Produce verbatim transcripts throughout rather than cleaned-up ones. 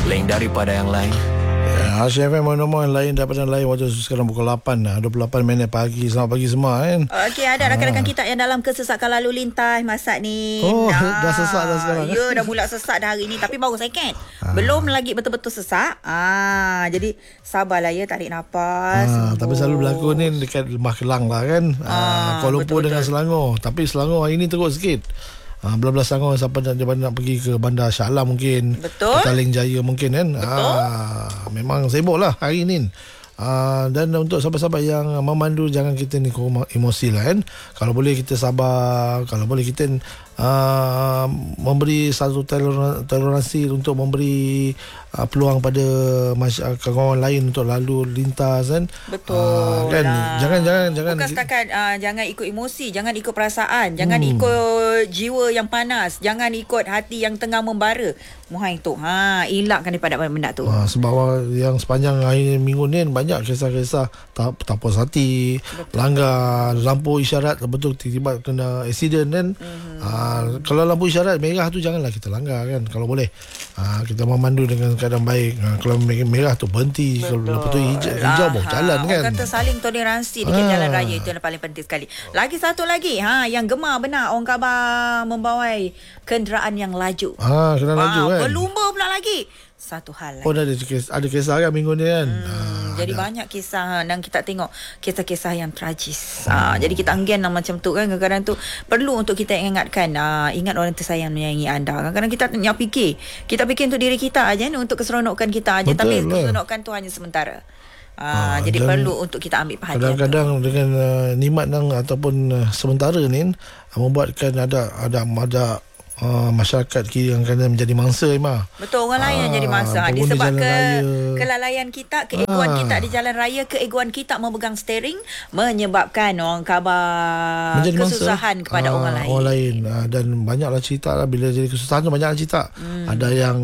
lain daripada yang lain. Ya, Asia F M mana-mana lain daripada yang lain. Waktu sekarang pukul lapan dah, dua puluh lapan minit pagi. Selamat pagi semua kan. Okey, ada rakan-rakan kita yang dalam kesesakan lalu lintas masa ni. Oh, nah, dah sesak dah sekarang. Ya, dah mula sesak dah hari ni, tapi baru second. Belum lagi betul-betul sesak. Ah, jadi sabarlah ya, tarik nafas. Ah, tapi selalu berlaku ni dekat Lembah Kelang lah kan. Ah, Kuala Lumpur dengan Selangor. Tapi Selangor hari ni teruk sikit. Ah, belah-belah Selangor siapa nak, nak pergi ke Bandar Shah Alam mungkin. Betul. Petaling Jaya mungkin kan. Betul. Ah, memang sibuk lah hari ni. Uh, dan untuk sahabat-sahabat yang memandu, jangan kita ni emosi lah kan. Kalau boleh kita sabar, kalau boleh kita uh, memberi satu toleransi untuk memberi uh, peluang pada masyarakat kawan lain untuk lalu lintas kan. Betul uh, kan? lah. Jangan jangan jangan bukan setakat uh, jangan ikut emosi, jangan ikut perasaan, jangan hmm. ikut jiwa yang panas, jangan ikut hati yang tengah membara. Muhai tu, ha, elakkan daripada benda tu. Uh, sebab yang sepanjang hari minggu ni banyak kisah-kisah tak, tak puas hati, betul. Langgar lampu isyarat, betul tiba-tiba kena accident kan. Mm-hmm. Uh, kalau lampu isyarat merah tu janganlah kita langgar kan. Kalau boleh uh, kita memandu dengan keadaan baik. Uh, kalau merah tu berhenti, betul. Kalau lampu tu hijau, hijau bawa jalan kan. Orang kata saling toleransi dekat ha. jalan raya, itu yang paling penting sekali. Lagi satu lagi, ha, yang gemar benar orang khabar membawai kenderaan yang laju. Ah, ha, kenderaan ha, laju kan. Berlumba pula lagi. Satu hal lagi. Oh, ada kisah, ada kisah kan minggu ni kan. Hmm, ha, jadi ada. Banyak kisah dan kita tengok kisah-kisah yang tragis. Hmm. Ha, jadi kita enggan lah macam tu kan. Kadang-kadang tu perlu untuk kita ingatkan. Ha, ingat orang tersayang menyayangi anda. Kadang-kadang kita nak fikir. Kita fikir untuk diri kita aja, untuk keseronokan kita aja. Betul, tapi lah. Keseronokan tu hanya sementara. Ha, ha, jadi perlu untuk kita ambil perhatian. Kadang-kadang tu. dengan uh, nikmat nang ataupun uh, sementara ni uh, membuatkan ada ada ada Uh, masyarakat kiri yang kena menjadi mangsa Ima. Betul, orang lain yang jadi mangsa. Disebabkan ke, kelalaian kita, keegoan ah. kita di jalan raya, keegoan kita memegang steering, menyebabkan orang khabar menjadi kesusahan mangsa kepada ah, orang lain. Orang lain ah, dan banyaklah cerita lah, bila jadi kesusahan tu banyaklah cerita. Hmm. Ada yang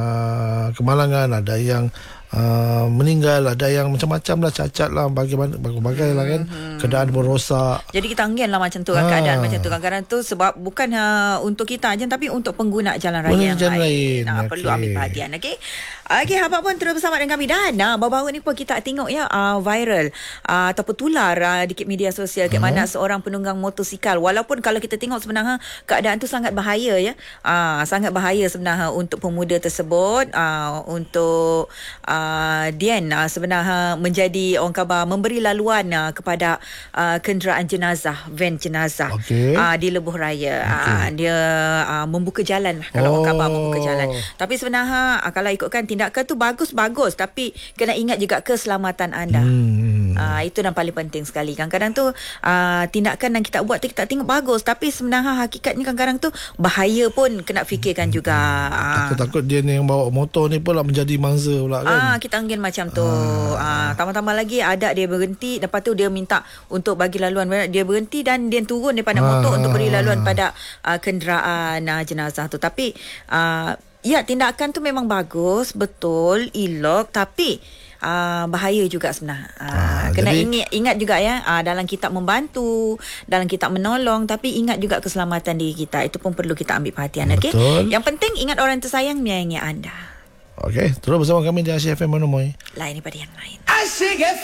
uh, kemalangan, ada yang Uh, meninggal, ada yang macam-macam lah, cacat lah, bagaimana bagai-bagai lah kan. Hmm. Keadaan berosak. Jadi kita enggan lah macam tu ha. keadaan macam tu. Kadang-kadang tu sebab bukan ha, untuk kita aja, tapi untuk pengguna jalan raya Pengguna yang jalan lain, lain. Nah, okay. Perlu ambil perhatian. Okey. Okey, apa pun terus bersama dengan kami. Dan nah, baru-baru ni pun kita tengok ya uh, viral uh, ataupun tular uh, di media sosial ke mana uh-huh. seorang penunggang motosikal, walaupun kalau kita tengok sebenarnya keadaan tu sangat bahaya ya. Uh, sangat bahaya sebenarnya untuk pemuda tersebut, uh, untuk uh, Dian uh, sebenarnya menjadi orang khabar memberi laluan uh, kepada uh, kenderaan jenazah, van jenazah okay. uh, di Lebuh Raya. Okay. Uh, dia uh, membuka jalan lah, kalau oh. orang khabar membuka jalan. Tapi sebenarnya uh, kalau ikutkan tindakan tu bagus-bagus, tapi kena ingat juga keselamatan anda. Hmm. Uh, itu yang paling penting sekali. Kadang-kadang tu uh, tindakan yang kita buat tu kita tengok bagus, tapi sebenarnya hakikatnya kadang-kadang tu bahaya pun kena fikirkan juga. Uh. Takut dia ni yang bawa motor ni pula menjadi mangsa pula kan. Ah, kita angin macam tu. Ah. Ah, tambah-tambah lagi ada dia berhenti, lepas tu dia minta untuk bagi laluan, dia berhenti dan dia turun daripada ah. motor untuk beri laluan pada uh, kenderaan uh, jenazah tu. Tapi uh, ya, tindakan tu memang bagus, betul, elok, tapi uh, bahaya juga sebenarnya. Uh, ah, kena jadi, ingat, ingat juga ya, uh, dalam kita membantu, dalam kita menolong, tapi ingat juga keselamatan diri kita. Itu pun perlu kita ambil perhatian. Okay? Yang penting ingat orang tersayang menyayangi anda. Okey, terus bersama kami di Asyik F M Monomoy. Lain daripada yang lain. Asyik F M.